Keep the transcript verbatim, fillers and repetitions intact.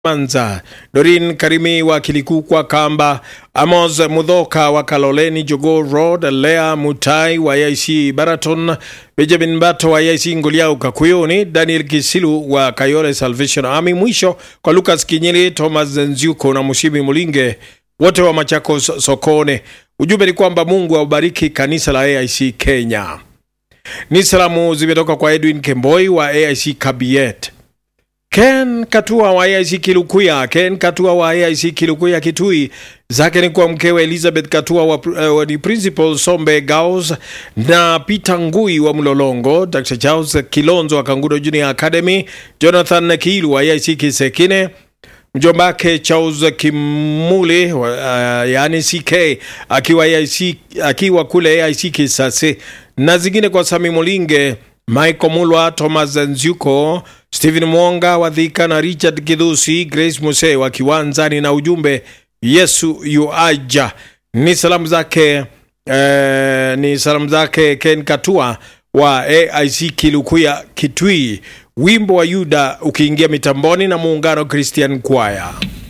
Manza, Dorin Karimi wa Kilikukwa Kamba, Amos Mudhoka wa Kaloleni Jogo Road, Lea Mutai wa I C Baraton, Benjamin Bato wa I C Ngoliau Kakuyuni, Daniel Kisilu wa Kayole Salvation Army. Mwisho kwa Lucas Kinyeli, Thomas Nziuko na Mushimi Mulinge, wote wa Machakos Sokone. Ujumbe ni kwamba Mungu aubariki kanisa la A I C Kenya. Ni salamu zimetoka kwa Edwin Kemboi wa A I C Kabiet. Ken Katua wa A I C Kilukuya, Ken Katua wa A I C Kilukuya Kitui, zake ni kwa mkewe Elizabeth Katua wa, uh, ni Principal Sombe Gaus, na Peter Ngui wa Mlolongo, Doctor Charles Kilonzo wa Kangudo Junior Academy, Jonathan Kilu wa A I C Kisekine, mjombake Charles Kimule uh, yani C K akiwa A I C, akiwa kule A I C Kisase, na zingine kwa Sami Mulinge, Michael Mulwa, Thomas Nziuko, Stephen Mwonga wa Thika na Richard Kidusi, Grace Muse wa Kiwanzani, na ujumbe Yesu yuaja. Ni salamu zake eh, ni salamu zake Ken Katua wa A I C Kilukuya Kitui. Wimbo wa Yuda ukiingia mitamboni na Muungano Christian Choir.